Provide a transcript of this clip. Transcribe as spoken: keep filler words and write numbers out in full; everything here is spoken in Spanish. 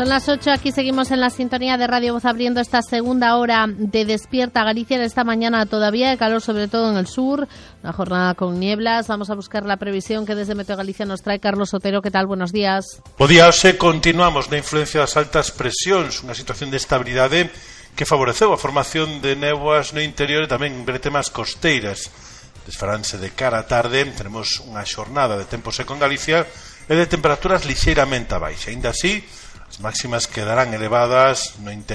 Son las ocho, aquí seguimos en la sintonía de Radio Voz abriendo esta segunda hora de Despierta Galicia. En esta mañana todavía de calor, sobre todo en el sur, una jornada con nieblas. Vamos a buscar la previsión que desde Meteo Galicia nos trae Carlos Otero. ¿Qué tal? Buenos días. Bo día, hoxe continuamos na influencia das altas presións, unha situación de estabilidade que favoreceu a formación de néboas no interior e tamén en bretemas costeiras. Desfaranse de cara a tarde, tenemos unha xornada de tempo seco en Galicia e de temperaturas lixeiramente abaixo. Ainda así, as máximas quedarán elevadas no interior.